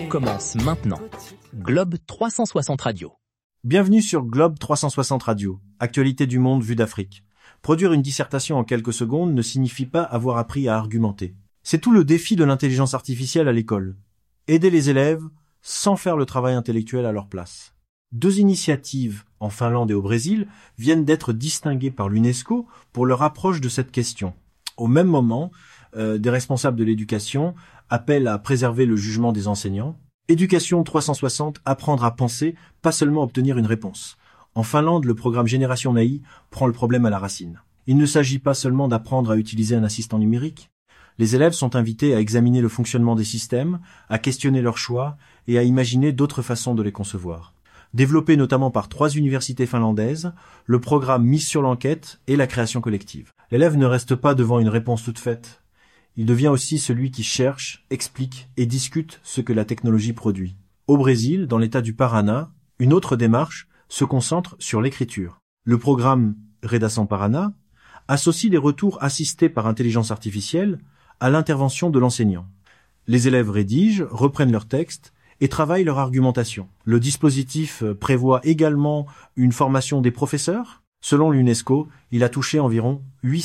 commence maintenant. Globe 360 Radio. Bienvenue sur Globe 360 Radio, actualité du monde vue d'Afrique. Produire une dissertation en quelques secondes ne signifie pas avoir appris à argumenter. C'est tout le défi de l'intelligence artificielle à l'école. Aider les élèves sans faire le travail intellectuel à leur place. 2 initiatives, en Finlande et au Brésil, viennent d'être distinguées par l'UNESCO pour leur approche de cette question. Au même moment, des responsables de l'éducation appellent à préserver le jugement des enseignants. Éducation 360, apprendre à penser, pas seulement obtenir une réponse. En Finlande, le programme Génération AI prend le problème à la racine. Il ne s'agit pas seulement d'apprendre à utiliser un assistant numérique. Les élèves sont invités à examiner le fonctionnement des systèmes, à questionner leurs choix et à imaginer d'autres façons de les concevoir. Développé notamment par 3 universités finlandaises, le programme mise sur l'enquête et la création collective. L'élève ne reste pas devant une réponse toute faite. Il devient aussi celui qui cherche, explique et discute ce que la technologie produit. Au Brésil, dans l'état du Paraná, une autre démarche se concentre sur l'écriture. Le programme Redação Paraná associe des retours assistés par intelligence artificielle à l'intervention de l'enseignant. Les élèves rédigent, reprennent leurs textes et travaillent leur argumentation. Le dispositif prévoit également une formation des professeurs. Selon l'UNESCO, il a touché environ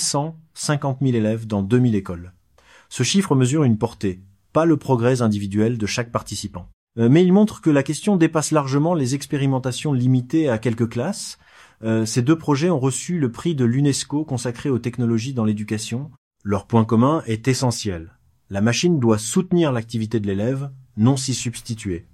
850 000 élèves dans 2000 écoles. Ce chiffre mesure une portée, pas le progrès individuel de chaque participant. Mais il montre que la question dépasse largement les expérimentations limitées à quelques classes. Ces 2 projets ont reçu le prix de l'UNESCO consacré aux technologies dans l'éducation. Leur point commun est essentiel. La machine doit soutenir l'activité de l'élève, non s'y substituer.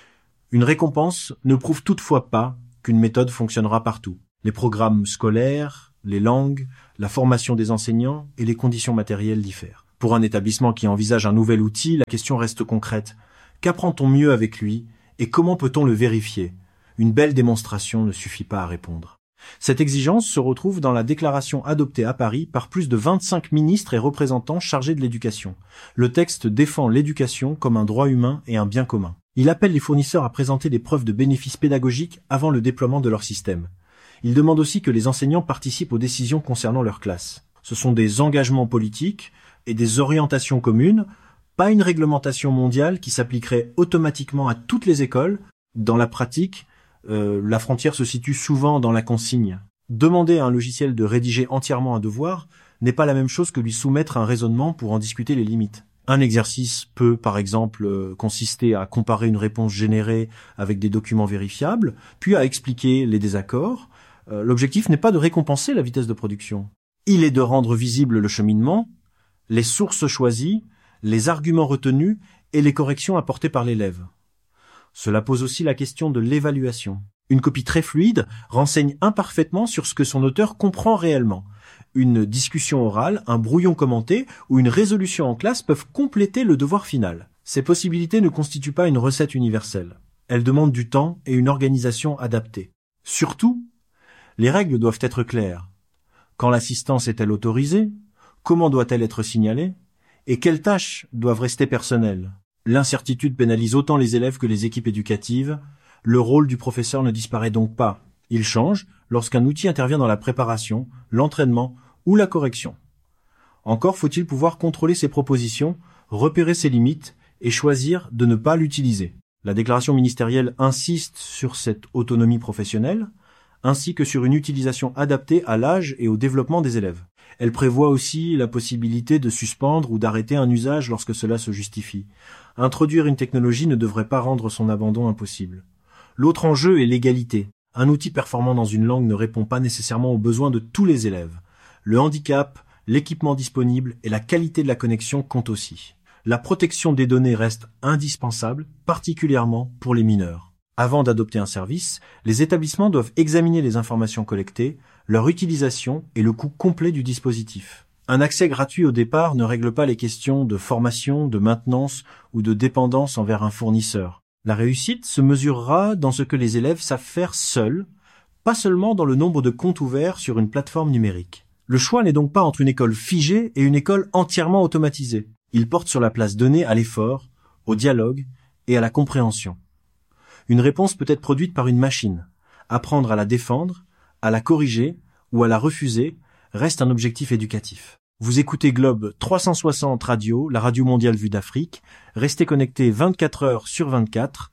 Une récompense ne prouve toutefois pas qu'une méthode fonctionnera partout. Les programmes scolaires, les langues, la formation des enseignants et les conditions matérielles diffèrent. Pour un établissement qui envisage un nouvel outil, la question reste concrète. Qu'apprend-on mieux avec lui et comment peut-on le vérifier ? Une belle démonstration ne suffit pas à répondre. Cette exigence se retrouve dans la déclaration adoptée à Paris par plus de 25 ministres et représentants chargés de l'éducation. Le texte défend l'éducation comme un droit humain et un bien commun. Il appelle les fournisseurs à présenter des preuves de bénéfices pédagogiques avant le déploiement de leur système. Il demande aussi que les enseignants participent aux décisions concernant leur classe. Ce sont des engagements politiques et des orientations communes, pas une réglementation mondiale qui s'appliquerait automatiquement à toutes les écoles. Dans la pratique, la frontière se situe souvent dans la consigne. Demander à un logiciel de rédiger entièrement un devoir n'est pas la même chose que lui soumettre un raisonnement pour en discuter les limites. Un exercice peut, par exemple, consister à comparer une réponse générée avec des documents vérifiables, puis à expliquer les désaccords. L'objectif n'est pas de récompenser la vitesse de production. Il est de rendre visible le cheminement, les sources choisies, les arguments retenus et les corrections apportées par l'élève. Cela pose aussi la question de l'évaluation. Une copie très fluide renseigne imparfaitement sur ce que son auteur comprend réellement. Une discussion orale, un brouillon commenté ou une résolution en classe peuvent compléter le devoir final. Ces possibilités ne constituent pas une recette universelle. Elles demandent du temps et une organisation adaptée. Surtout, les règles doivent être claires. Quand l'assistance est-elle autorisée ? Comment doit-elle être signalée ? Et quelles tâches doivent rester personnelles ? L'incertitude pénalise autant les élèves que les équipes éducatives. Le rôle du professeur ne disparaît donc pas. Il change lorsqu'un outil intervient dans la préparation, l'entraînement ou la correction. Encore faut-il pouvoir contrôler ses propositions, repérer ses limites et choisir de ne pas l'utiliser. La déclaration ministérielle insiste sur cette autonomie professionnelle, ainsi que sur une utilisation adaptée à l'âge et au développement des élèves. Elle prévoit aussi la possibilité de suspendre ou d'arrêter un usage lorsque cela se justifie. Introduire une technologie ne devrait pas rendre son abandon impossible. L'autre enjeu est l'égalité. Un outil performant dans une langue ne répond pas nécessairement aux besoins de tous les élèves. Le handicap, l'équipement disponible et la qualité de la connexion comptent aussi. La protection des données reste indispensable, particulièrement pour les mineurs. Avant d'adopter un service, les établissements doivent examiner les informations collectées, leur utilisation et le coût complet du dispositif. Un accès gratuit au départ ne règle pas les questions de formation, de maintenance ou de dépendance envers un fournisseur. La réussite se mesurera dans ce que les élèves savent faire seuls, pas seulement dans le nombre de comptes ouverts sur une plateforme numérique. Le choix n'est donc pas entre une école figée et une école entièrement automatisée. Il porte sur la place donnée à l'effort, au dialogue et à la compréhension. Une réponse peut être produite par une machine. Apprendre à la défendre, à la corriger ou à la refuser reste un objectif éducatif. Vous écoutez Globe 360 Radio, la radio mondiale vue d'Afrique. Restez connectés 24 heures sur 24